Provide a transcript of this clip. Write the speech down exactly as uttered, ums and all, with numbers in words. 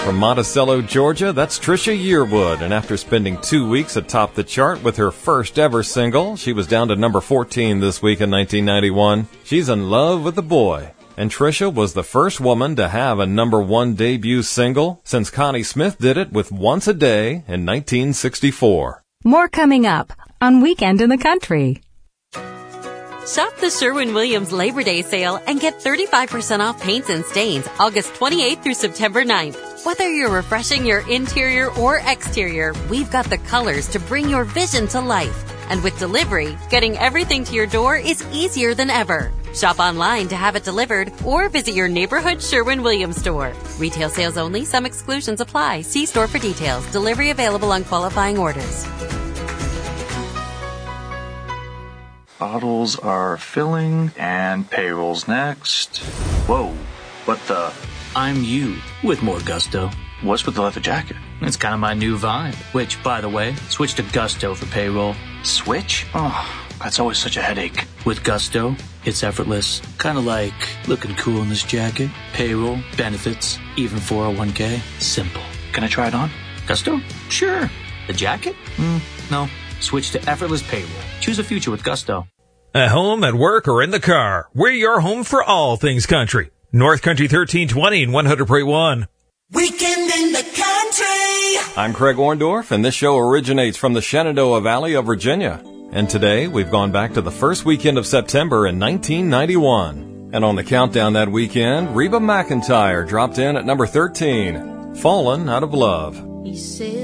From Monticello, Georgia, that's Trisha Yearwood, and after spending two weeks atop the chart with her first ever single, she was down to number fourteen this week in nineteen ninety-one. She's in love with a boy. And Trisha was the first woman to have a number one debut single since Connie Smith did it with Once a Day in nineteen sixty-four. More coming up on Weekend in the Country. Shop the Sherwin-Williams Labor Day sale and get thirty-five percent off paints and stains August twenty-eighth through September ninth. Whether you're refreshing your interior or exterior, we've got the colors to bring your vision to life. And with delivery, getting everything to your door is easier than ever. Shop online to have it delivered or visit your neighborhood Sherwin-Williams store. Retail sales only. Some exclusions apply. See store for details. Delivery available on qualifying orders. Bottles are filling and payroll's next. Whoa, what the? I'm you with more gusto. What's with the leather jacket? It's kind of my new vibe. Which, by the way, switch to Gusto for payroll. Switch? Oh, that's always such a headache. With Gusto, it's effortless. Kind of like looking cool in this jacket. Payroll, benefits, even four oh one k. Simple. Can I try it on? Gusto? Sure. The jacket? Mm, no. Switch to effortless payroll. Choose a future with Gusto. At home, at work, or in the car, we're your home for all things country. North Country thirteen twenty and one hundred point one. Weekend in the Country. I'm Craig Orndorff, and this show originates from the Shenandoah Valley of Virginia. And today, we've gone back to the first weekend of September in nineteen ninety-one. And on the countdown that weekend, Reba McEntire dropped in at number thirteen, Fallen Out of Love. He said